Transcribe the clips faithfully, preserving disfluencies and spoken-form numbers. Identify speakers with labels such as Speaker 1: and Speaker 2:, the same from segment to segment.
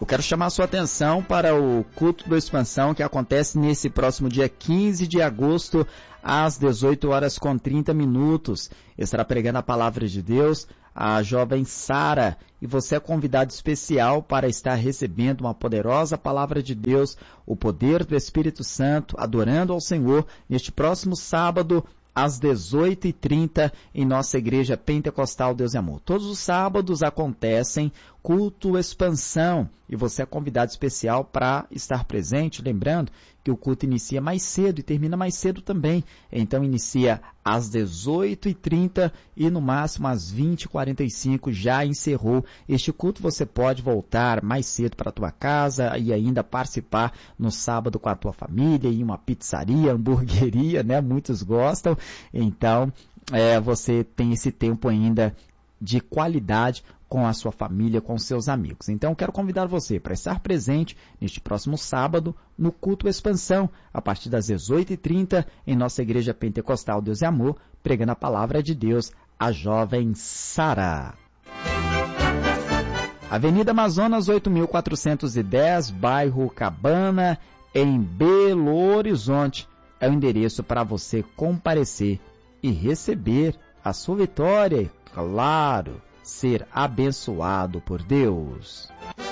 Speaker 1: quero chamar a sua atenção para o culto da expansão que acontece nesse próximo dia quinze de agosto, às dezoito horas com trinta minutos. Estará pregando a palavra de Deus a jovem Sara, e você é convidado especial para estar recebendo uma poderosa palavra de Deus, o poder do Espírito Santo, adorando ao Senhor neste próximo sábado, às dezoito e trinta, em nossa igreja Pentecostal Deus e Amor. Todos os sábados acontecem culto expansão e você é convidado especial para estar presente, lembrando que o culto inicia mais cedo e termina mais cedo também. Então inicia às dezoito e trinta e no máximo às vinte e quarenta e cinco já encerrou este culto. Você pode voltar mais cedo para a tua casa e ainda participar no sábado com a tua família, em uma pizzaria, hamburgueria, né? Muitos gostam. Então, é, você tem esse tempo ainda de qualidade com a sua família, com seus amigos. Então, quero convidar você para estar presente neste próximo sábado no culto expansão, a partir das dezoito e trinta, em nossa igreja Pentecostal Deus e Amor, pregando a palavra de Deus, a jovem Sara. Avenida Amazonas, oito mil quatrocentos e dez, bairro Cabana, em Belo Horizonte. É o endereço para você comparecer e receber a sua vitória, e, claro, ser abençoado por Deus.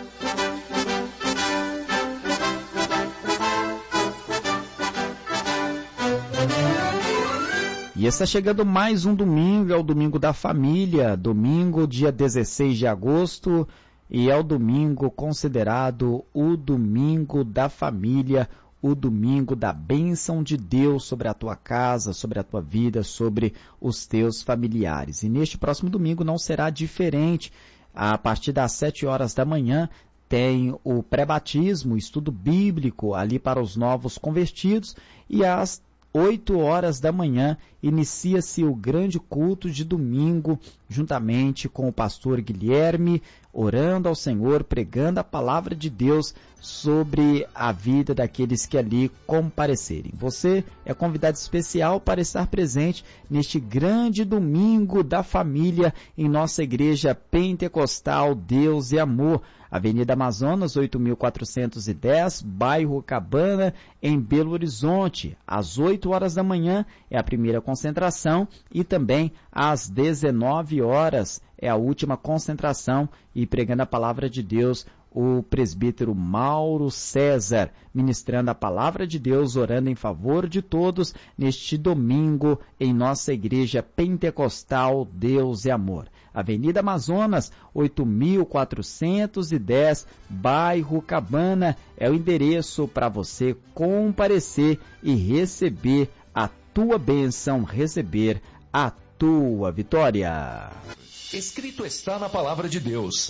Speaker 1: E está chegando mais um domingo, é o domingo da família, domingo dia dezesseis de agosto, e é o domingo considerado o domingo da família, o domingo da bênção de Deus sobre a tua casa, sobre a tua vida, sobre os teus familiares. E neste próximo domingo não será diferente. A partir das sete horas da manhã tem o pré-batismo, o estudo bíblico ali para os novos convertidos, e às oito horas da manhã inicia-se o grande culto de domingo, juntamente com o pastor Guilherme, orando ao Senhor, pregando a palavra de Deus sobre a vida daqueles que ali comparecerem. Você é convidado especial para estar presente neste grande domingo da família em nossa igreja Pentecostal Deus e Amor, Avenida Amazonas, oito mil quatrocentos e dez, bairro Cabana, em Belo Horizonte. Às oito horas da manhã é a primeira concentração e também às dezenove horas é a última concentração, e pregando a palavra de Deus, o presbítero Mauro César, ministrando a palavra de Deus, orando em favor de todos neste domingo em nossa igreja Pentecostal Deus e Amor. Avenida Amazonas, oito mil quatrocentos e dez, bairro Cabana, é o endereço para você comparecer e receber a tua bênção, receber a tua vitória.
Speaker 2: Escrito está na palavra de Deus: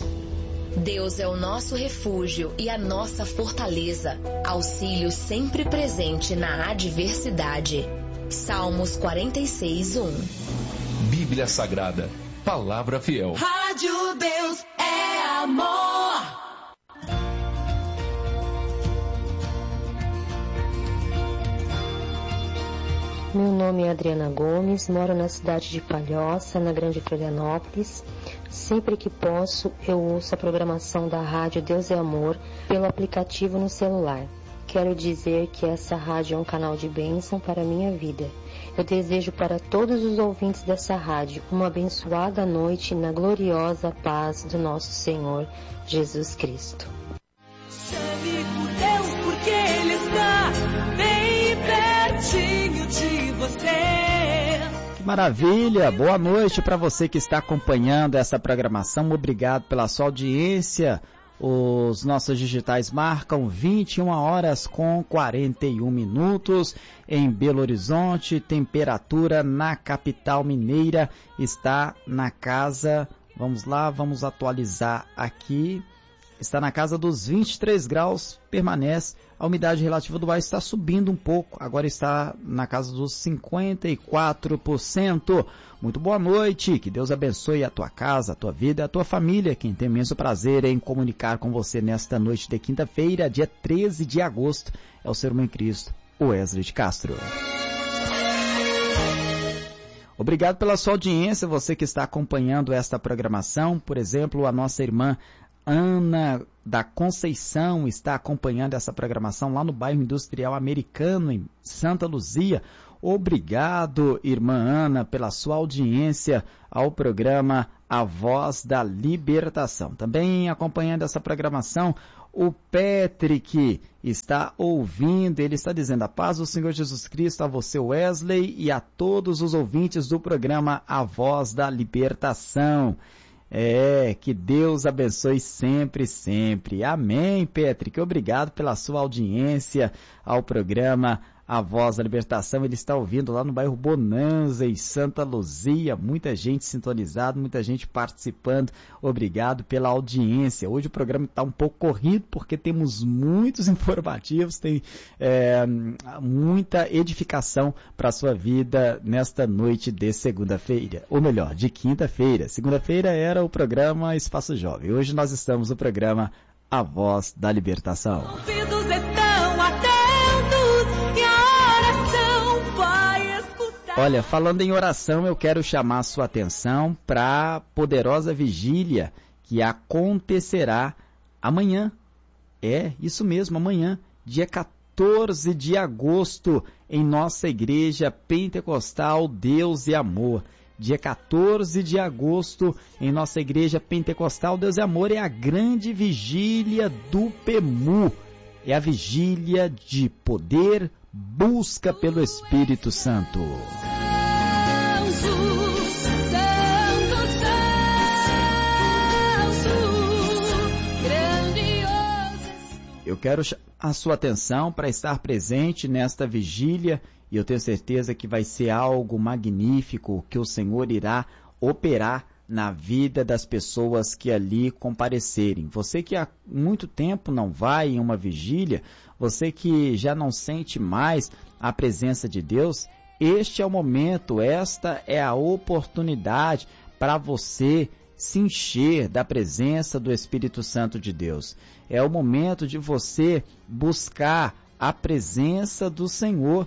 Speaker 3: Deus é o nosso refúgio e a nossa fortaleza, auxílio sempre presente na adversidade. Salmos quarenta e seis, um.
Speaker 2: Bíblia Sagrada, palavra fiel.
Speaker 4: Rádio Deus é amor.
Speaker 5: Meu nome é Adriana Gomes, moro na cidade de Palhoça, na Grande Florianópolis. Sempre que posso, eu ouço a programação da Rádio Deus é Amor pelo aplicativo no celular. Quero dizer que essa rádio é um canal de bênção para a minha vida. Eu desejo para todos os ouvintes dessa rádio uma abençoada noite na gloriosa paz do nosso Senhor Jesus Cristo.
Speaker 4: Chame por Deus porque Ele está bem pertinho de você.
Speaker 1: Que maravilha! Boa noite para você que está acompanhando essa programação. Obrigado pela sua audiência. Os nossos digitais marcam vinte e uma horas com quarenta e um minutos em Belo Horizonte. Temperatura na capital mineira está na casa, vamos lá, vamos atualizar aqui, está na casa dos vinte e três graus, permanece. A umidade relativa do ar está subindo um pouco, agora está na casa dos cinquenta e quatro por cento. Muito boa noite, que Deus abençoe a tua casa, a tua vida, a tua família. Quem tem imenso prazer em comunicar com você nesta noite de quinta-feira, dia treze de agosto, é o seu irmão em Cristo, o Wesley de Castro. Obrigado pela sua audiência, você que está acompanhando esta programação. Por exemplo, a nossa irmã Ana da Conceição está acompanhando essa programação lá no bairro Industrial Americano, em Santa Luzia. Obrigado, irmã Ana, pela sua audiência ao programa A Voz da Libertação. Também acompanhando essa programação, o Patrick está ouvindo, ele está dizendo: a paz do Senhor Jesus Cristo a você, Wesley, e a todos os ouvintes do programa A Voz da Libertação. É, que Deus abençoe sempre, sempre. Amém, Patrick. Obrigado pela sua audiência ao programa A Voz da Libertação. Ele está ouvindo lá no bairro Bonanza, em Santa Luzia. Muita gente sintonizada, muita gente participando. Obrigado pela audiência. Hoje o programa está um pouco corrido, porque temos muitos informativos, tem é, muita edificação para a sua vida nesta noite de segunda-feira. Ou melhor, de quinta-feira. Segunda-feira era o programa Espaço Jovem. Hoje nós estamos no programa A Voz da Libertação.
Speaker 4: Ouvidos estão atentos e a oração vai escutar.
Speaker 1: Olha, falando em oração, eu quero chamar a sua atenção para a poderosa vigília que acontecerá amanhã. É, isso mesmo, amanhã, dia quatorze de agosto, em nossa igreja pentecostal Deus e Amor. Dia quatorze de agosto, em nossa igreja pentecostal Deus e Amor, é a grande vigília do P E M U. É a vigília de poder, busca pelo Espírito Santo. Eu quero a sua atenção para estar presente nesta vigília, e eu tenho certeza que vai ser algo magnífico que o Senhor irá operar na vida das pessoas que ali comparecerem. Você que há muito tempo não vai em uma vigília, você que já não sente mais a presença de Deus, este é o momento, esta é a oportunidade para você se encher da presença do Espírito Santo de Deus. É o momento de você buscar a presença do Senhor.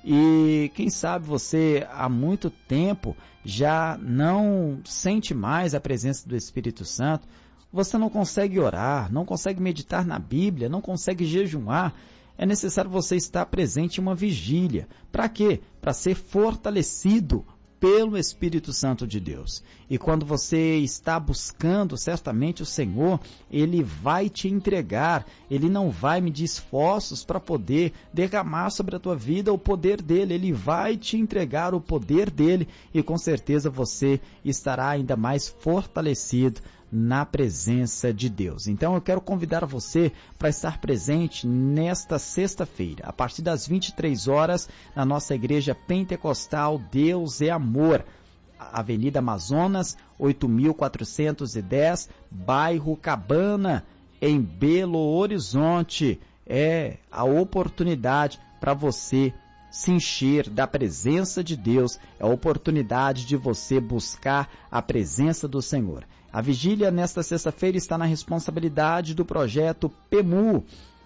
Speaker 1: E quem sabe você há muito tempo já não sente mais a presença do Espírito Santo, você não consegue orar, não consegue meditar na Bíblia, não consegue jejuar. É necessário você estar presente em uma vigília. Para quê? Para ser fortalecido pelo Espírito Santo de Deus. E quando você está buscando certamente o Senhor, Ele vai te entregar, Ele não vai medir esforços para poder derramar sobre a tua vida o poder dEle, Ele vai te entregar o poder dEle e com certeza você estará ainda mais fortalecido na presença de Deus. Então eu quero convidar você para estar presente nesta sexta-feira, a partir das vinte e três horas, na nossa igreja pentecostal Deus é Amor, Avenida Amazonas, oito mil quatrocentos e dez, bairro Cabana, em Belo Horizonte. É a oportunidade para você se encher da presença de Deus, é a oportunidade de você buscar a presença do Senhor. A vigília nesta sexta-feira está na responsabilidade do projeto P E M U,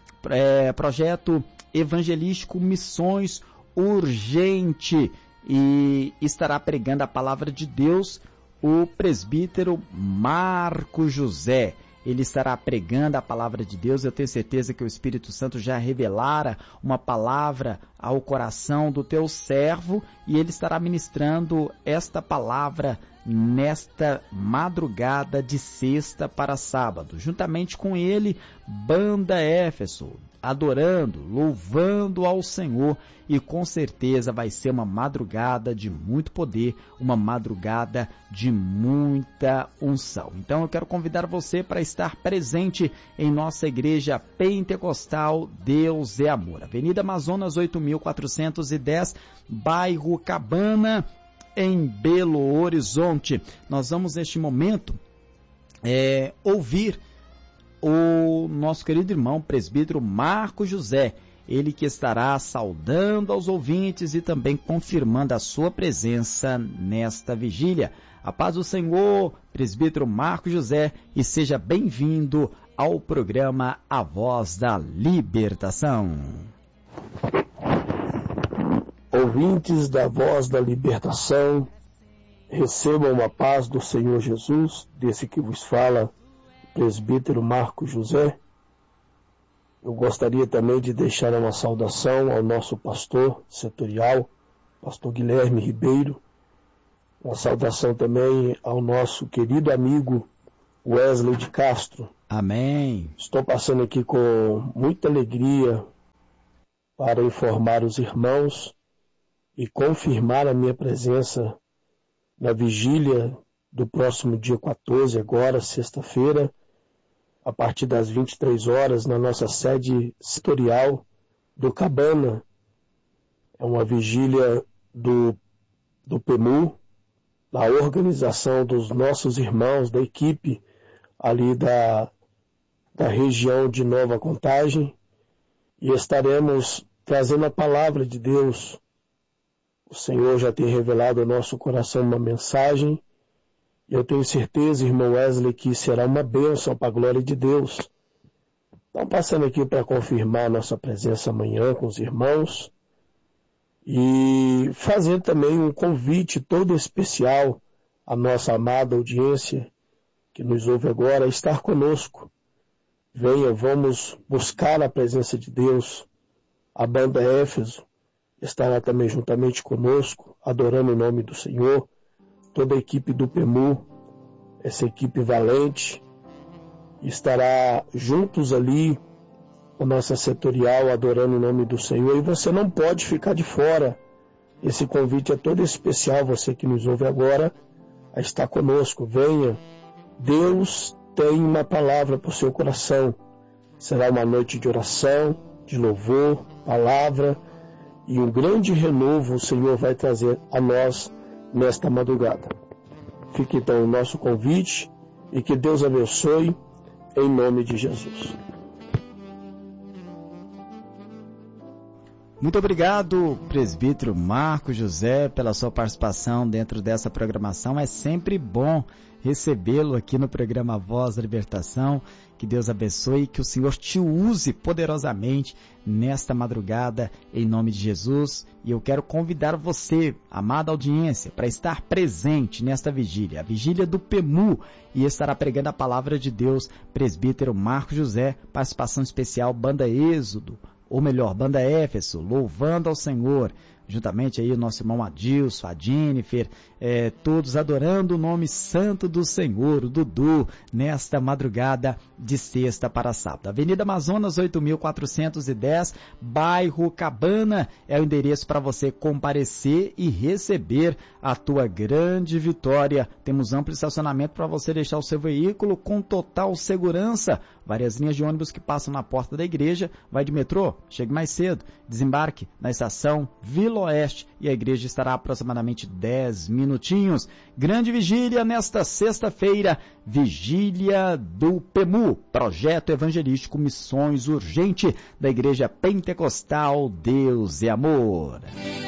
Speaker 1: é, projeto evangelístico Missões Urgente, e estará pregando a palavra de Deus o presbítero Marco José. Ele estará pregando a palavra de Deus. Eu tenho certeza que o Espírito Santo já revelara uma palavra ao coração do teu servo e ele estará ministrando esta palavra nesta madrugada de sexta para sábado. Juntamente com ele, Banda Éfeso, adorando, louvando ao Senhor, e com certeza vai ser uma madrugada de muito poder, uma madrugada de muita unção. Então eu quero convidar você para estar presente em nossa igreja pentecostal Deus é Amor, Avenida Amazonas oito mil quatrocentos e dez, bairro Cabana, em Belo Horizonte. Nós vamos neste momento é, ouvir o nosso querido irmão presbítero Marco José, ele que estará saudando aos ouvintes e também confirmando a sua presença nesta vigília. A paz do Senhor, presbítero Marco José, e seja bem-vindo ao programa A Voz da Libertação.
Speaker 6: Ouvintes da Voz da Libertação, recebam a paz do Senhor Jesus, desse que vos fala, presbítero Marcos José. Eu gostaria também de deixar uma saudação ao nosso pastor setorial, pastor Guilherme Ribeiro. Uma saudação também ao nosso querido amigo Wesley de Castro.
Speaker 1: Amém.
Speaker 6: Estou passando aqui com muita alegria para informar os irmãos e confirmar a minha presença na vigília do próximo dia quatorze, agora, sexta-feira, a partir das vinte e três horas, na nossa sede setorial do Cabana. É uma vigília do, do P E M U, da organização dos nossos irmãos, da equipe ali da, da região de Nova Contagem, e estaremos trazendo a palavra de Deus. O Senhor já tem revelado ao nosso coração uma mensagem. Eu tenho certeza, irmão Wesley, que será uma bênção para a glória de Deus. Então, passando aqui para confirmar a nossa presença amanhã com os irmãos e fazendo também um convite todo especial à nossa amada audiência que nos ouve agora a estar conosco. Venha, vamos buscar a presença de Deus. A banda Éfeso estará também juntamente conosco, adorando o nome do Senhor. Toda a equipe do P E M U, essa equipe valente, estará juntos ali, a nossa setorial, adorando o nome do Senhor. E você não pode ficar de fora. Esse convite é todo especial, você que nos ouve agora, a estar conosco. Venha, Deus tem uma palavra para o seu coração. Será uma noite de oração, de louvor, palavra, e um grande renovo o Senhor vai trazer a nós nesta madrugada. Fique então o nosso convite e que Deus abençoe em nome de Jesus.
Speaker 1: Muito obrigado, presbítero Marcos José, pela sua participação dentro dessa programação. É sempre bom recebê-lo aqui no programa Voz da Libertação. Que Deus abençoe e que o Senhor te use poderosamente nesta madrugada, em nome de Jesus. E eu quero convidar você, amada audiência, para estar presente nesta vigília, a vigília do P E M U, e estará pregando a palavra de Deus, presbítero Marcos José, participação especial, banda Êxodo, ou melhor, banda Éfeso, louvando ao Senhor, juntamente aí o nosso irmão Adilson, a Jennifer, é, todos adorando o nome santo do Senhor, o Dudu, nesta madrugada de sexta para sábado. Avenida Amazonas, oito mil quatrocentos e dez, bairro Cabana, é o endereço para você comparecer e receber a tua grande vitória. Temos amplo estacionamento para você deixar o seu veículo com total segurança. Várias linhas de ônibus que passam na porta da igreja. Vai de metrô? Chegue mais cedo. Desembarque na estação Vila Oeste e a igreja estará aproximadamente dez minutinhos. Grande vigília nesta sexta-feira, vigília do P E M U, Projeto Evangelístico Missões Urgente da Igreja Pentecostal Deus e Amor.